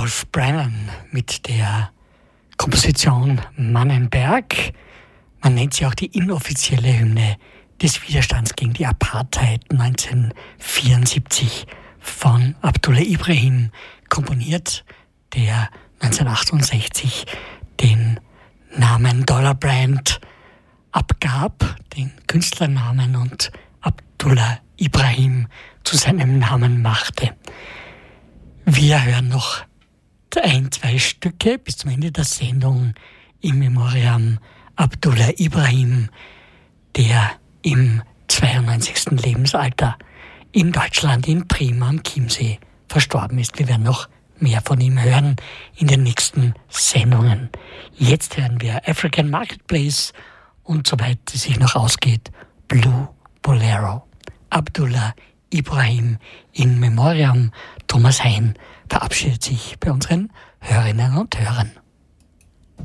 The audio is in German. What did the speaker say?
Rudolf Brennan mit der Komposition Mannenberg. Man nennt sie auch die inoffizielle Hymne des Widerstands gegen die Apartheid 1974 von Abdullah Ibrahim komponiert, der 1968 den Namen Dollar Brand abgab, den Künstlernamen, und Abdullah Ibrahim zu seinem Namen machte. Wir hören noch 1-2 Stücke bis zum Ende der Sendung in Memoriam Abdullah Ibrahim, der im 92. Lebensalter in Deutschland in Prien am Chiemsee verstorben ist. Wir werden noch mehr von ihm hören in den nächsten Sendungen. Jetzt hören wir African Marketplace und, soweit es sich noch ausgeht, Blue Bolero. Abdullah Ibrahim in Memoriam. Thomas Hein verabschiedet sich bei unseren Hörerinnen und Hörern.